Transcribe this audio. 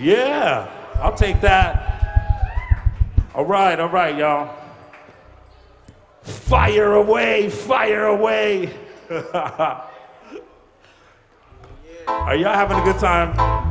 Yeah, I'll take that. All right, y'all. Fire away, fire away. Are y'all having a good time?